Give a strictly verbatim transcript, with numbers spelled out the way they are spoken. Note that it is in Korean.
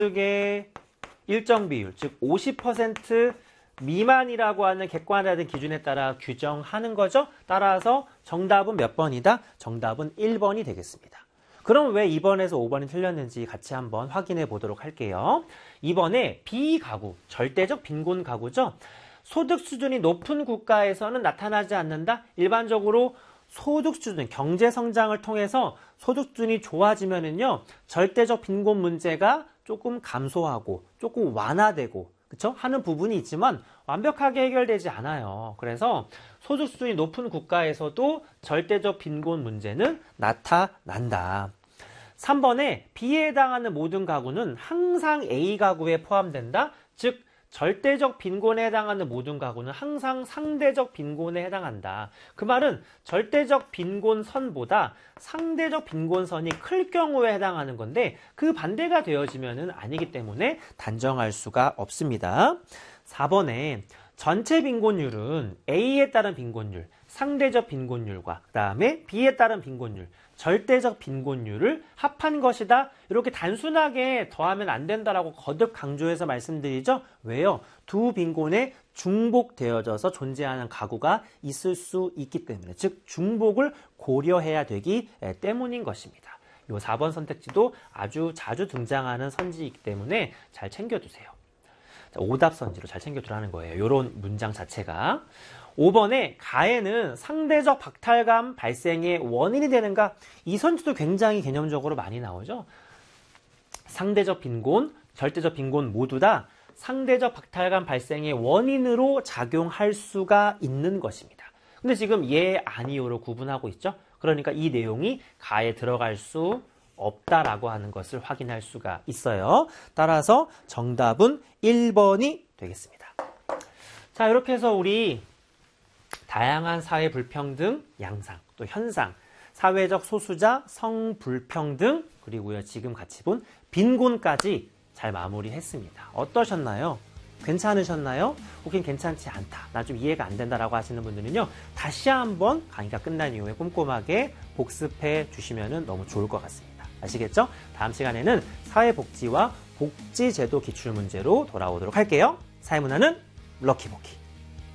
소득의 일정 비율, 즉 오십 퍼센트 미만이라고 하는 객관화된 기준에 따라 규정하는 거죠. 따라서 정답은 몇 번이다? 정답은 일 번이 되겠습니다. 그럼 왜 이 번에서 오 번이 틀렸는지 같이 한번 확인해 보도록 할게요. 이 번에 비가구, 절대적 빈곤 가구죠. 소득 수준이 높은 국가에서는 나타나지 않는다. 일반적으로 소득 수준, 경제 성장을 통해서 소득 수준이 좋아지면은요, 절대적 빈곤 문제가 조금 감소하고 조금 완화되고 그쵸? 하는 부분이 있지만 완벽하게 해결되지 않아요. 그래서 소득 수준이 높은 국가에서도 절대적 빈곤 문제는 나타난다. 삼 번에 B에 해당하는 모든 가구는 항상 A 가구에 포함된다. 즉 절대적 빈곤에 해당하는 모든 가구는 항상 상대적 빈곤에 해당한다. 그 말은 절대적 빈곤선보다 상대적 빈곤선이 클 경우에 해당하는 건데 그 반대가 되어지면은 아니기 때문에 단정할 수가 없습니다. 사 번에 전체 빈곤율은 A에 따른 빈곤율, 상대적 빈곤율과 그 다음에 B에 따른 빈곤율, 절대적 빈곤율을 합한 것이다. 이렇게 단순하게 더하면 안 된다라고 거듭 강조해서 말씀드리죠. 왜요? 두 빈곤에 중복되어져서 존재하는 가구가 있을 수 있기 때문에, 즉 중복을 고려해야 되기 때문인 것입니다. 이 사 번 선택지도 아주 자주 등장하는 선지이기 때문에 잘 챙겨두세요. 오답 선지로 잘 챙겨두라는 거예요. 이런 문장 자체가. 오 번에 가해는 상대적 박탈감 발생의 원인이 되는가? 이 선지도 굉장히 개념적으로 많이 나오죠. 상대적 빈곤, 절대적 빈곤 모두 다 상대적 박탈감 발생의 원인으로 작용할 수가 있는 것입니다. 근데 지금 예, 아니요로 구분하고 있죠. 그러니까 이 내용이 가에 들어갈 수 없다라고 하는 것을 확인할 수가 있어요. 따라서 정답은 일 번이 되겠습니다. 자, 이렇게 해서 우리 다양한 사회 불평등 양상, 또 현상, 사회적 소수자 성불평등, 그리고요 지금 같이 본 빈곤까지 잘 마무리했습니다. 어떠셨나요? 괜찮으셨나요? 혹은 괜찮지 않다, 나 좀 이해가 안 된다라고 하시는 분들은요, 다시 한번 강의가 끝난 이후에 꼼꼼하게 복습해 주시면 너무 좋을 것 같습니다. 아시겠죠? 다음 시간에는 사회복지와 복지제도 기출문제로 돌아오도록 할게요. 사회문화는 럭키복키.